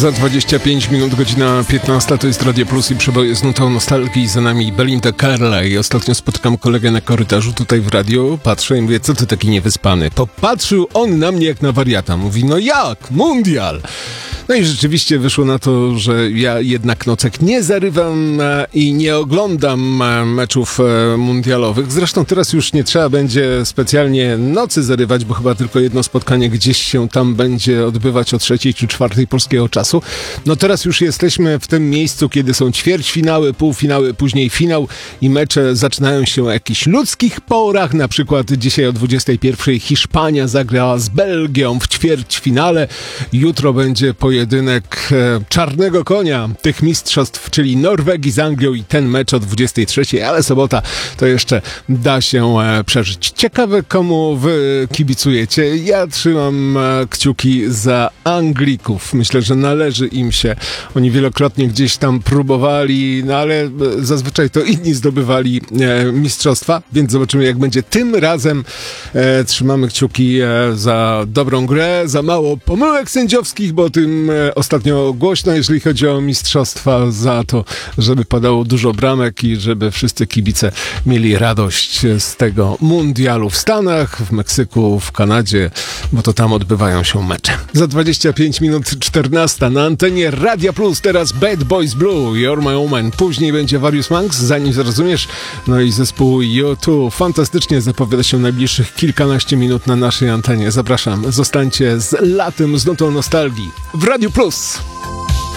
Za 25 minut, godzina 15, to jest Radio Plus i przeboje z nutą nostalgii. Za nami Belinda Carlisle. Ostatnio spotykam kolegę na korytarzu tutaj w radiu, patrzę i mówię, co ty taki niewyspany? Popatrzył on na mnie jak na wariata. Mówi, no jak? Mundial! No i rzeczywiście wyszło na to, że ja jednak nocek nie zarywam i nie oglądam meczów mundialowych. Zresztą teraz już nie trzeba będzie specjalnie nocy zarywać, bo chyba tylko jedno spotkanie gdzieś się tam będzie odbywać o 3 czy 4 polskiego czasu. No teraz już jesteśmy w tym miejscu, kiedy są ćwierćfinały, półfinały, później finał i mecze zaczynają się o jakichś ludzkich porach. Na przykład dzisiaj o 21 Hiszpania zagrała z Belgią w ćwierćfinale. Jutro będzie pojedynek czarnego konia tych mistrzostw, czyli Norwegii z Anglią i ten mecz o 23, ale sobota to jeszcze da się przeżyć. Ciekawe, komu wy kibicujecie. Ja trzymam kciuki za Anglików. Myślę, że należy im się. Oni wielokrotnie gdzieś tam próbowali, no ale zazwyczaj to inni zdobywali mistrzostwa, więc zobaczymy, jak będzie tym razem. Trzymamy kciuki za dobrą grę, za mało pomyłek sędziowskich, bo o tym ostatnio głośno, jeżeli chodzi o mistrzostwa, za to, żeby padało dużo bramek i żeby wszyscy kibice mieli radość z tego mundialu w Stanach, w Meksyku, w Kanadzie, bo to tam odbywają się mecze. Za 25 minut 14 na antenie Radia Plus, teraz Bad Boys Blue, You're My Woman. Później będzie Various Monks, zanim zrozumiesz, no i zespół U2. Fantastycznie zapowiada się najbliższych kilkanaście minut na naszej antenie. Zapraszam, zostańcie z latem, z nutą nostalgii w Radiu Plus.